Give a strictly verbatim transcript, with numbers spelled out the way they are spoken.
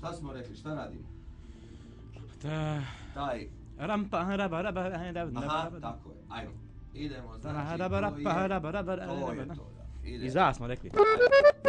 Šta smo rekli, šta radimo? Da. Taj... Rampa, raba, raba, aha, tako je, ajmo. Idemo, znači, raba, to je, raba, raba, raba, to je to, da. I za smo rekli.